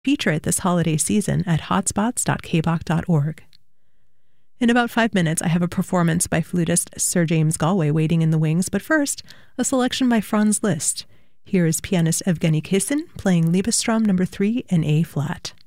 Feature it this holiday season at hotspots.kbach.org. In about 5 minutes, I have a performance by flutist Sir James Galway waiting in the wings, but first, a selection by Franz Liszt. Here is pianist Evgeny Kissin playing Liebesstrom No. 3 in A-flat.